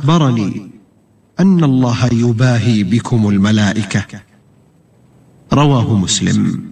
أخبرني أن الله يباهي بكم الملائكة. رواه مسلم.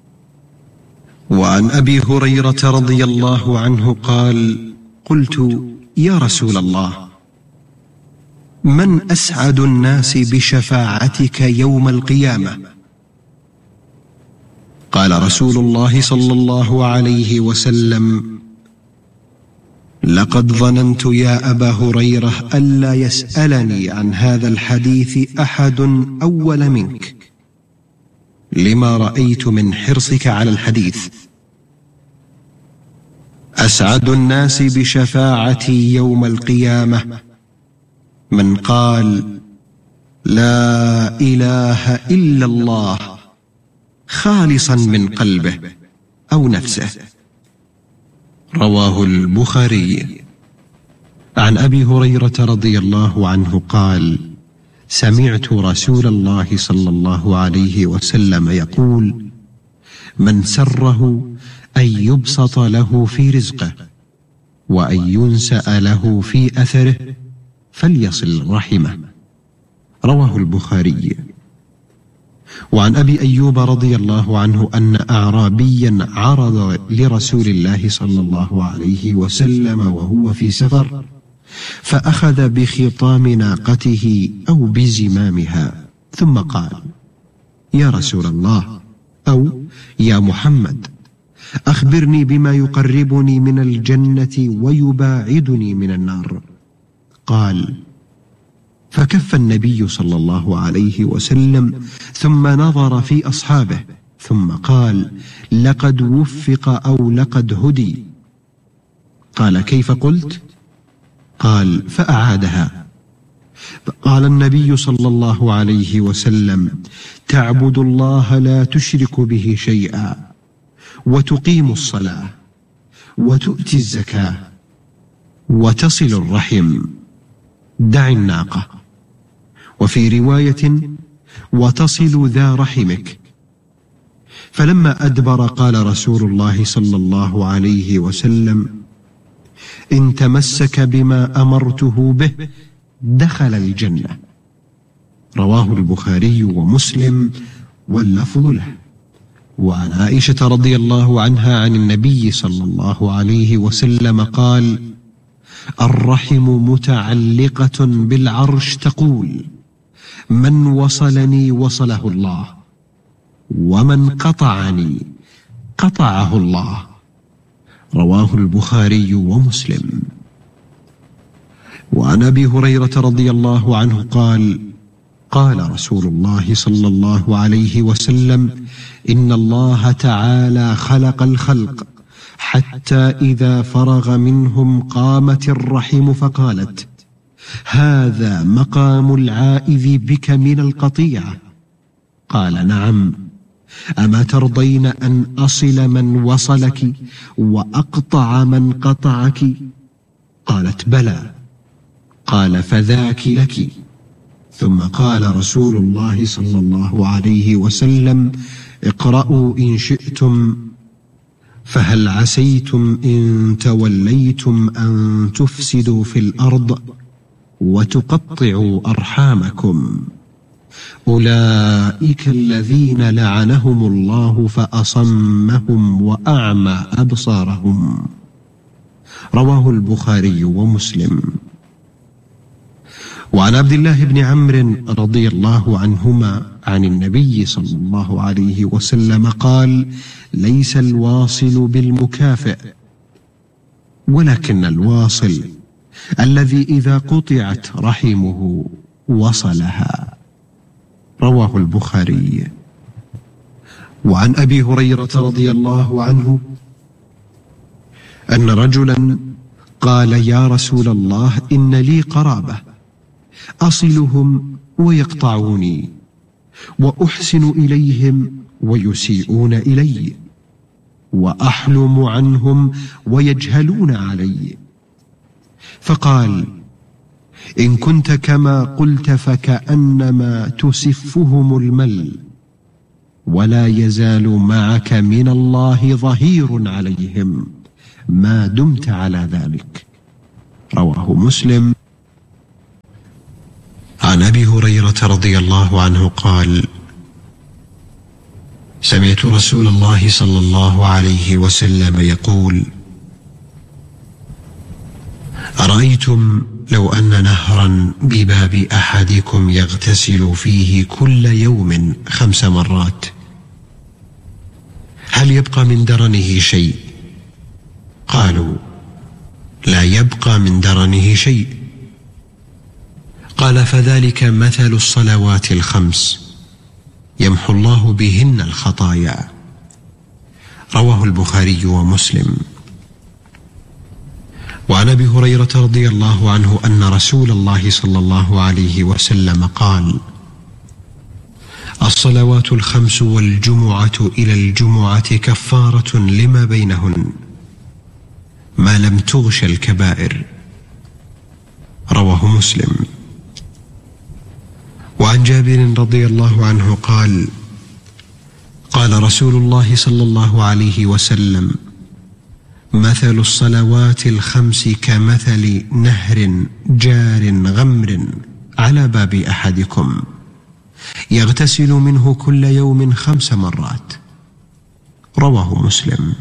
وعن أبي هريرة رضي الله عنه قال: قلت: يا رسول الله، من أسعد الناس بشفاعتك يوم القيامة؟ قال رسول الله صلى الله عليه وسلم: لقد ظننت يا أبا هريرة ألا يسألني عن هذا الحديث أحد أول منك، لما رأيت من حرصك على الحديث. أسعد الناس بشفاعتي يوم القيامة من قال: لا إله إلا الله، خالصا من قلبه أو نفسه. رواه البخاري. عن أبي هريرة رضي الله عنه قال: سمعت رسول الله صلى الله عليه وسلم يقول: من سره أن يبسط له في رزقه وأن ينسأ له في أثره فليصل رحمه. رواه البخاري. وعن أبي أيوب رضي الله عنه أن أعرابيا عرض لرسول الله صلى الله عليه وسلم وهو في سفر، فأخذ بخطام ناقته أو بزمامها، ثم قال: يا رسول الله، أو يا محمد، أخبرني بما يقربني من الجنة ويباعدني من النار. قال: فكف النبي صلى الله عليه وسلم ثم نظر في أصحابه ثم قال: لقد وفق أو لقد هدي. قال: كيف قلت؟ قال: فأعادها. قال النبي صلى الله عليه وسلم: تعبد الله لا تشرك به شيئا، وتقيم الصلاة، وتؤتي الزكاة، وتصل الرحم، دع الناقة. وفي رواية: وتصل ذا رحمك. فلما أدبر قال رسول الله صلى الله عليه وسلم: إن تمسك بما أمرته به دخل الجنة. رواه البخاري ومسلم واللفظ له. وعن عائشة رضي الله عنها عن النبي صلى الله عليه وسلم قال: الرحم متعلقة بالعرش تقول: من وصلني وصله الله، ومن قطعني قطعه الله. رواه البخاري ومسلم. وعن أبي هريرة رضي الله عنه قال: قال رسول الله صلى الله عليه وسلم: إن الله تعالى خلق الخلق حتى إذا فرغ منهم قامت الرحم فقالت: هذا مقام العائذ بك من القطيعة. قال: نعم، أما ترضين أن أصل من وصلك وأقطع من قطعك؟ قالت: بلى. قال: فذاك لك. ثم قال رسول الله صلى الله عليه وسلم: اقرأوا إن شئتم: فهل عسيتم إن توليتم أن تفسدوا في الأرض وتقطعوا أرحامكم، أولئك الذين لعنهم الله فأصمهم وأعمى أبصارهم. رواه البخاري ومسلم. وعن عبد الله بن عمرو رضي الله عنهما عن النبي صلى الله عليه وسلم قال: ليس الواصل بالمكافئ، ولكن الواصل الذي إذا قطعت رحمه وصلها. رواه البخاري. وعن أبي هريرة رضي الله عنه أن رجلا قال: يا رسول الله، إن لي قرابة أصلهم ويقطعوني، وأحسن إليهم ويسيئون إلي، وأحلم عنهم ويجهلون علي. فقال: إن كنت كما قلت فكأنما تسفهم المل، ولا يزال معك من الله ظهير عليهم ما دمت على ذلك. رواه مسلم. هريرة رضي الله عنه قال: سمعت رسول الله صلى الله عليه وسلم يقول: أرأيتم لو أن نهرا بباب أحدكم يغتسل فيه كل يوم 5 مرات، هل يبقى من درنه شيء؟ قالوا: لا يبقى من درنه شيء. قال: فذلك مثل الصلوات ال5 يمحو الله بهن الخطايا. رواه البخاري ومسلم. وعن أبي هريرة رضي الله عنه أن رسول الله صلى الله عليه وسلم قال: الصلوات ال5 والجمعة إلى الجمعة كفارة لما بينهن ما لم تغش الكبائر. رواه مسلم. وعن جابر رضي الله عنه قال: قال رسول الله صلى الله عليه وسلم: مثل الصلوات ال5 كمثل نهر جار غمر على باب أحدكم يغتسل منه كل يوم 5 مرات. رواه مسلم.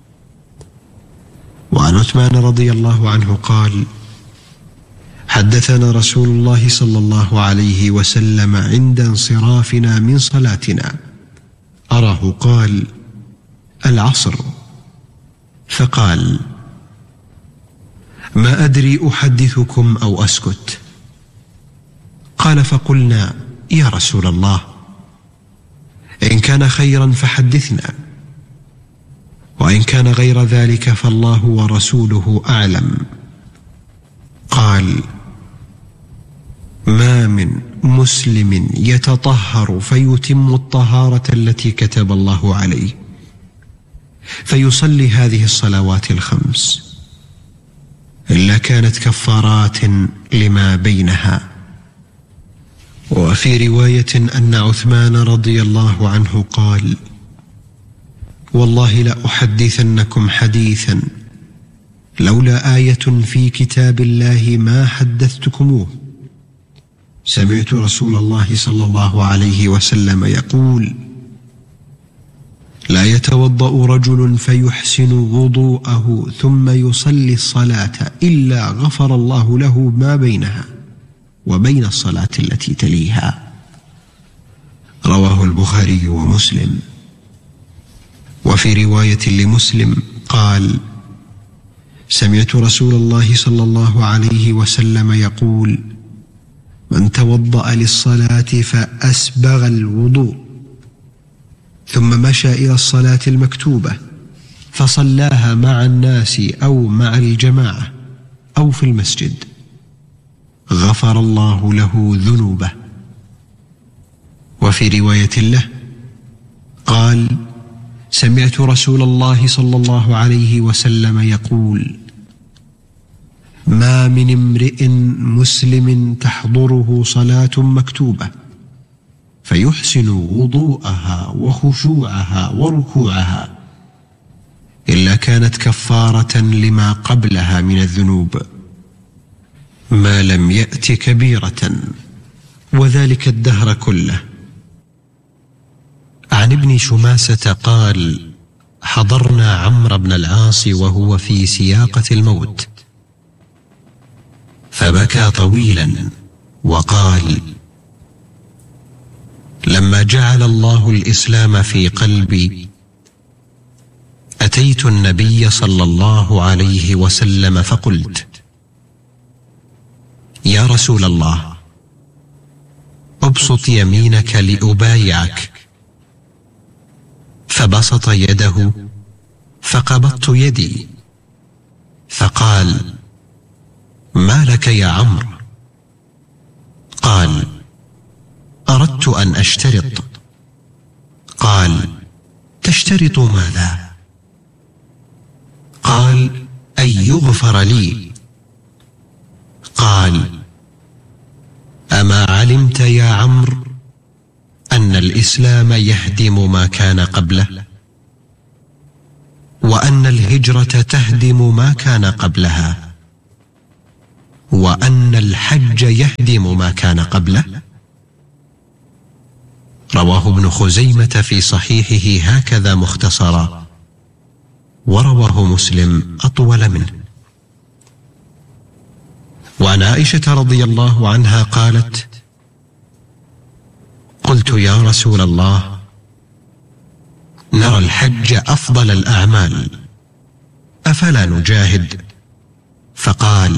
وعن عثمان رضي الله عنه قال: حدثنا رسول الله صلى الله عليه وسلم عند انصرافنا من صلاتنا أراه قال: العصر، فقال: ما أدري أحدثكم أو أسكت. قال: فقلنا: يا رسول الله، إن كان خيرا فحدثنا، وإن كان غير ذلك فالله ورسوله أعلم. قال: ما من مسلم يتطهر فيتم الطهارة التي كتب الله عليه فيصلي هذه الصلوات ال5 إلا كانت كفارات لما بينها. وفي رواية أن عثمان رضي الله عنه قال: والله لأحدثنكم حديثا لولا آية في كتاب الله ما حدثتكموه. سمعت رسول الله صلى الله عليه وسلم يقول: لا يتوضأ رجل فيحسن وضوءه ثم يصلي الصلاة إلا غفر الله له ما بينها وبين الصلاة التي تليها. رواه البخاري ومسلم. وفي رواية لمسلم قال: سمعت رسول الله صلى الله عليه وسلم يقول: من توضأ للصلاة فأسبغ الوضوء ثم مشى إلى الصلاة المكتوبة فصلاها مع الناس أو مع الجماعة أو في المسجد غفر الله له ذنوبه. وفي رواية له قال: سمعت رسول الله صلى الله عليه وسلم يقول: ما من امرئ مسلم تحضره صلاة مكتوبة فيحسن وضوءها وخشوعها وركوعها إلا كانت كفارة لما قبلها من الذنوب ما لم يأت كبيرة، وذلك الدهر كله. عن ابن شماسة قال: حضرنا عمرو بن العاص وهو في سياقة الموت فبكى طويلا وقال: لما جعل الله الإسلام في قلبي أتيت النبي صلى الله عليه وسلم فقلت: يا رسول الله، ابسط يمينك لأبايعك. فبسط يده فقبضت يدي فقال: ما لك يا عمرو؟ قال: أردت أن أشترط. قال: تشترط ماذا؟ قال: أن يغفر لي. قال: أما علمت يا عمرو أن الإسلام يهدم ما كان قبله، وأن الهجرة تهدم ما كان قبلها، وأن الحج يهدم ما كان قبله؟ رواه ابن خزيمة في صحيحه هكذا مختصرا، ورواه مسلم أطول منه. وعن عائشة رضي الله عنها قالت: قلت يا رسول الله، نرى الحج أفضل الأعمال، أفلا نجاهد؟ فقال: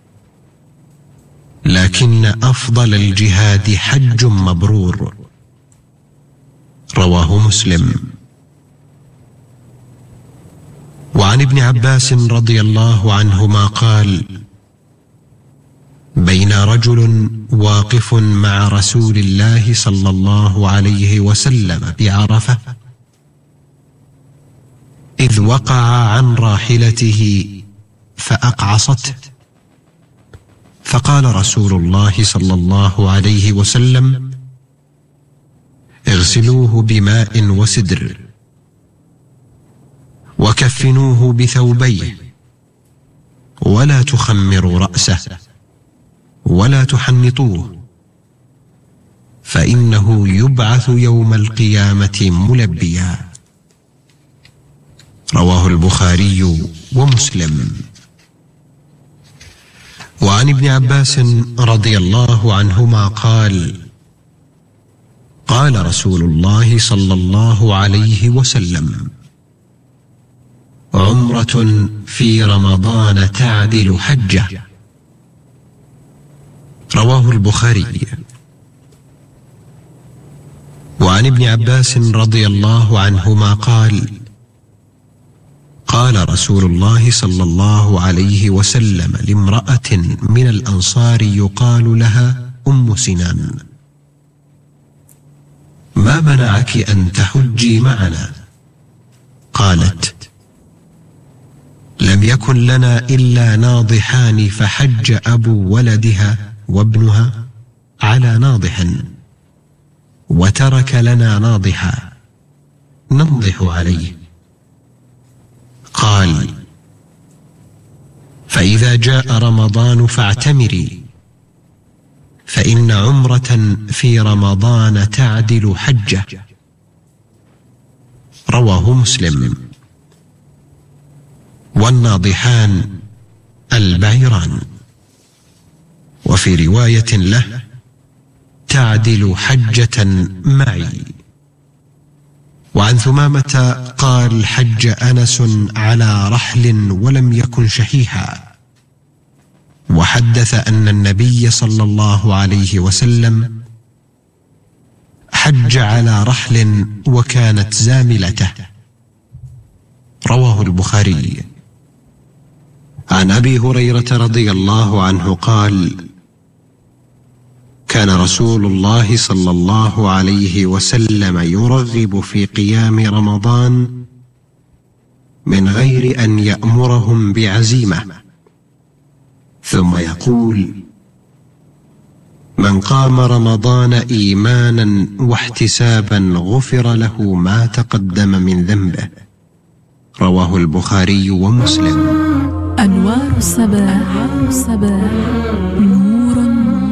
لكن أفضل الجهاد حج مبرور. رواه مسلم. وعن ابن عباس رضي الله عنهما قال: بين رجل واقف مع رسول الله صلى الله عليه وسلم بعرفة إذ وقع عن راحلته فأقعصته، فقال رسول الله صلى الله عليه وسلم: اغسلوه بماء وسدر، وكفنوه بثوبيه، ولا تخمروا رأسه، ولا تحنطوه، فإنه يبعث يوم القيامة ملبيا. رواه البخاري ومسلم. وعن ابن عباس رضي الله عنهما قال: قال رسول الله صلى الله عليه وسلم: عمرة في رمضان تعدل حجة. رواه البخاري. وعن ابن عباس رضي الله عنهما قال: قال رسول الله صلى الله عليه وسلم لامرأة من الأنصار يقال لها أم سنان: ما منعك أن تحجي معنا؟ قالت: لم يكن لنا إلا ناضحان، فحج أبو ولدها وابنها على ناضح، وترك لنا ناضحا ننضح عليه. قال: فإذا جاء رمضان فاعتمري، فإن عمرة في رمضان تعدل حجة. رواه مسلم. والناضحان البعيران. وفي رواية له: تعدل حجة معي. وعن ثمامة قال: حج أنس على رحل ولم يكن شحيحا، وحدث أن النبي صلى الله عليه وسلم حج على رحل وكانت زاملته. رواه البخاري. عن أبي هريرة رضي الله عنه قال: كان رسول الله صلى الله عليه وسلم يرغب في قيام رمضان من غير أن يأمرهم بعزيمة، ثم يقول: من قام رمضان إيمانا واحتسابا غفر له ما تقدم من ذنبه. رواه البخاري ومسلم. أنوار الصباح، نور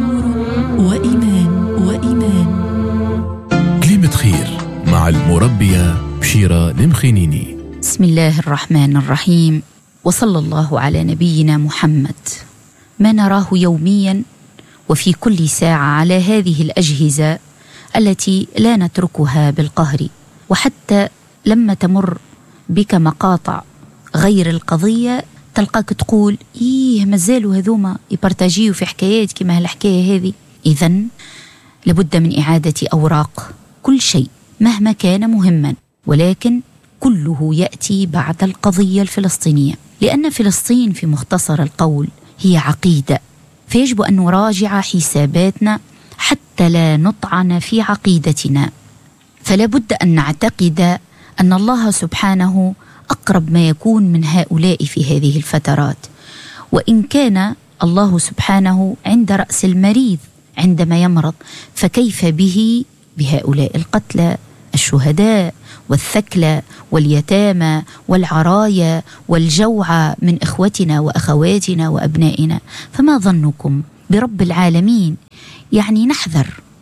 وإيمان. كلمة خير مع المربية بشيرة المخينيني. بسم الله الرحمن الرحيم، وصلى الله على نبينا محمد. ما نراه يوميا وفي كل ساعة على هذه الأجهزة التي لا نتركها بالقهر، وحتى لما تمر بك مقاطع غير القضية تلقاك تقول: مازالوا هذوما يبارتاجيوا في حكايات كما هالحكاية هذه. إذن لابد من إعادة أوراق كل شيء مهما كان مهما، ولكن كله يأتي بعد القضية الفلسطينية، لأن فلسطين في مختصر القول هي عقيدة، فيجب أن نراجع حساباتنا حتى لا نطعن في عقيدتنا. فلا بد أن نعتقد أن الله سبحانه أقرب ما يكون من هؤلاء في هذه الفترات، وإن كان الله سبحانه عند رأس المريض عندما يمرض، فكيف بهؤلاء القتلى الشهداء والثكلى واليتامى والعرايا والجوعى من إخوتنا وأخواتنا وأبنائنا؟ فما ظنكم برب العالمين؟ يعني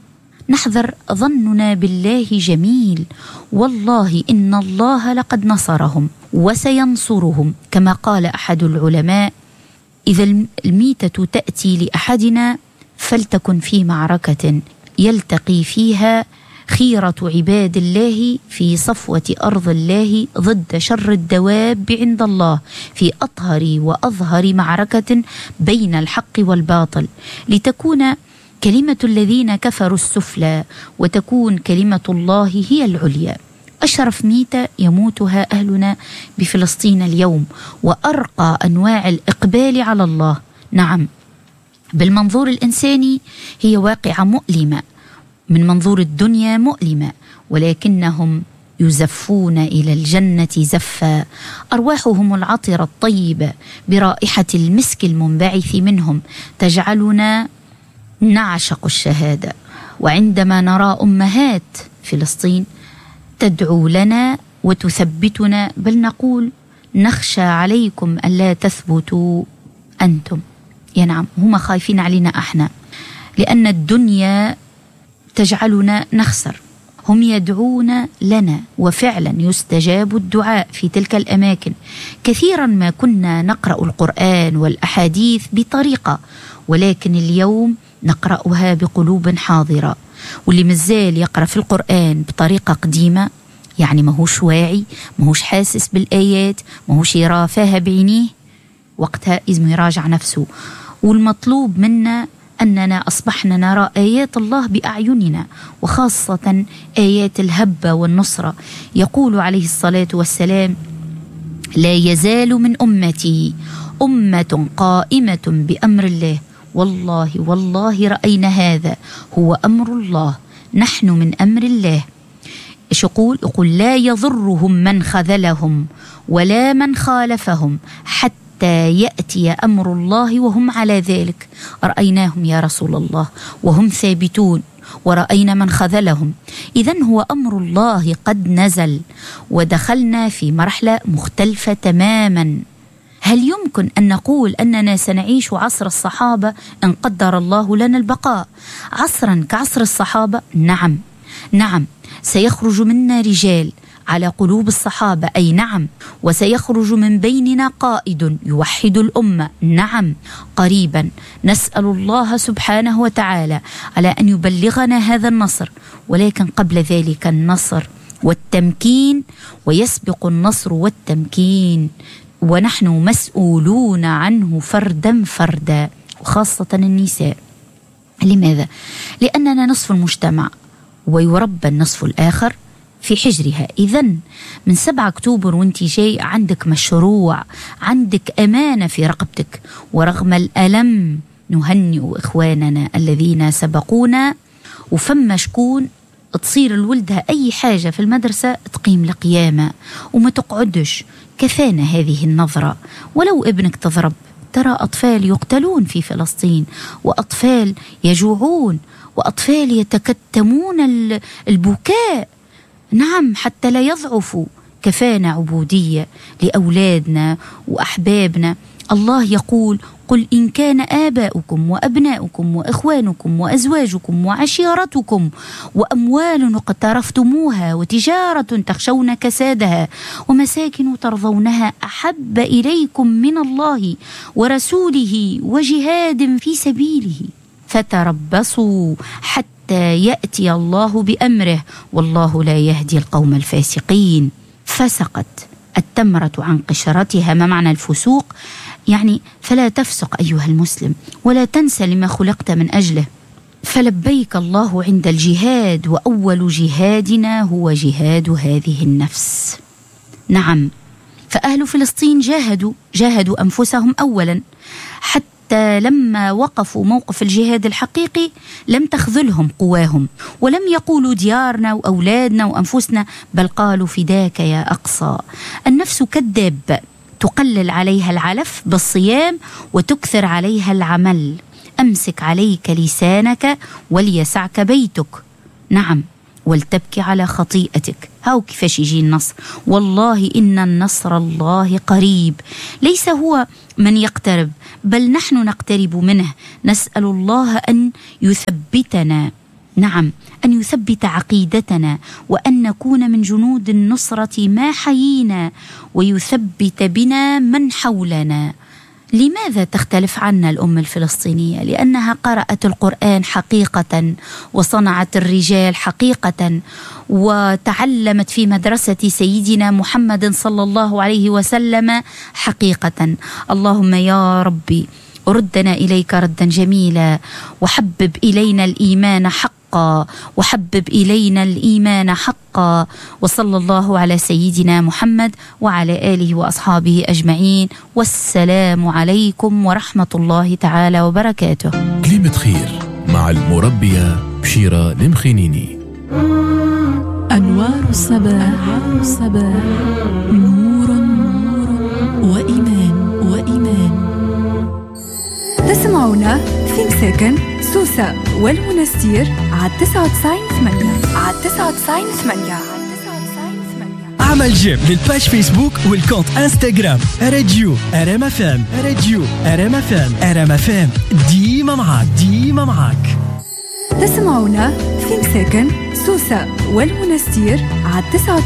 نحذر ظننا بالله جميل، والله إن الله لقد نصرهم وسينصرهم، كما قال أحد العلماء: إذا الميتة تأتي لأحدنا فلتكن في معركة يلتقي فيها خيرة عباد الله في صفوة أرض الله ضد شر الدواب عند الله، في أطهر وأظهر معركة بين الحق والباطل، لتكون كلمة الذين كفروا السفلى وتكون كلمة الله هي العليا. أشرف ميتة يموتها أهلنا بفلسطين اليوم، وأرقى أنواع الإقبال على الله. نعم، بالمنظور الإنساني هي واقعة مؤلمة، من منظور الدنيا مؤلمة، ولكنهم يزفون إلى الجنة زفا، أرواحهم العطرة الطيبة برائحة المسك المنبعث منهم تجعلنا نعشق الشهادة. وعندما نرى أمهات فلسطين تدعو لنا وتثبتنا، بل نقول نخشى عليكم ألا تثبتوا أنتم. نعم، هم خايفين علينا احنا، لأن الدنيا تجعلنا نخسر. هم يدعون لنا، وفعلا يستجاب الدعاء في تلك الأماكن. كثيرا ما كنا نقرأ القرآن والأحاديث بطريقة، ولكن اليوم نقرأها بقلوب حاضرة. واللي مازال يقرأ في القرآن بطريقة قديمة، يعني ماهوش واعي، ماهوش حاسس بالآيات، ماهوش يرافاها بعينيه، وقتها إذن يراجع نفسه. والمطلوب منا أننا أصبحنا نرى آيات الله بأعيننا، وخاصة آيات الهبة والنصرة. يقول عليه الصلاة والسلام: لا يزال من أمتي أمة قائمة بأمر الله. والله رأينا هذا، هو أمر الله، نحن من أمر الله. إيش يقول لا يضرهم من خذلهم ولا من خالفهم حتى يأتي أمر الله وهم على ذلك. رأيناهم يا رسول الله وهم ثابتون، ورأينا من خذلهم. إذن هو أمر الله قد نزل، ودخلنا في مرحلة مختلفة تماما. هل يمكن أن نقول أننا سنعيش عصر الصحابة إن قدر الله لنا البقاء؟ عصرا كعصر الصحابة؟ نعم، سيخرج منا رجال على قلوب الصحابة، أي نعم، وسيخرج من بيننا قائد يوحد الأمة، نعم، قريبا. نسأل الله سبحانه وتعالى على أن يبلغنا هذا النصر، ولكن قبل ذلك النصر والتمكين، ويسبق النصر والتمكين، ونحن مسؤولون عنه فردا فردا، وخاصة النساء. لماذا؟ لأننا نصف المجتمع، ويربى النصف الآخر في حجرها. إذن من 7 أكتوبر وانت جاي عندك مشروع، عندك أمانة في رقبتك، ورغم الألم نهنئ إخواننا الذين سبقونا. وفما شكون تصير لولدها أي حاجة في المدرسة تقيم لقيامة وما تقعدش. كفانا هذه النظرة. ولو ابنك تضرب، ترى أطفال يقتلون في فلسطين، وأطفال يجوعون، وأطفال يتكتمون البكاء، نعم، حتى لا يضعفوا. كفانا عبودية لأولادنا وأحبابنا. الله يقول: قل إن كان آباؤكم وأبناؤكم وإخوانكم وأزواجكم وعشيرتكم وأموال اقترفتموها وتجارة تخشون كسادها ومساكن ترضونها أحب إليكم من الله ورسوله وجهاد في سبيله فتربصوا حتى يأتي الله بأمره والله لا يهدي القوم الفاسقين. فسقت التمرة عن قشرتها. ما معنى الفسوق؟ يعني فلا تفسق أيها المسلم، ولا تنسى لما خلقت من أجله. فلبيك الله عند الجهاد، وأول جهادنا هو جهاد هذه النفس. نعم، فأهل فلسطين جاهدوا أنفسهم أولا، حتى لما وقفوا موقف الجهاد الحقيقي لم تخذلهم قواهم، ولم يقولوا ديارنا وأولادنا وأنفسنا، بل قالوا فداك يا أقصى. النفس كالدابة، تقلل عليها العلف بالصيام وتكثر عليها العمل. أمسك عليك لسانك وليسعك بيتك، نعم، ولتبكي على خطيئتك. هاو كيفاش يجي النصر. والله إن النصر الله قريب، ليس هو من يقترب، بل نحن نقترب منه. نسأل الله أن يثبتنا نعم، أن يثبت عقيدتنا وأن نكون من جنود النصرة ما حيينا، ويثبت بنا من حولنا. لماذا تختلف عنا الأمة الفلسطينية؟ لأنها قرأت القرآن حقيقة، وصنعت الرجال حقيقة، وتعلمت في مدرسة سيدنا محمد صلى الله عليه وسلم حقيقة. اللهم يا ربي ردنا إليك ردا جميلا، وحبب إلينا الإيمان حقا، وحبب إلينا الإيمان حقا. وصلى الله على سيدنا محمد وعلى آله وأصحابه أجمعين، والسلام عليكم ورحمة الله تعالى وبركاته. كلمة خير مع المربية بشيرة المخينيني. أنوار الصباح، نور وإيمان. تسمعونا في مساكن سوسة والمنستير على 99.8. اعمل جيم للباج فيسبوك والكونت انستغرام راديو RMFM. RMFM ديما معاك. تسمعونا في مساكن سوسة والمنستير على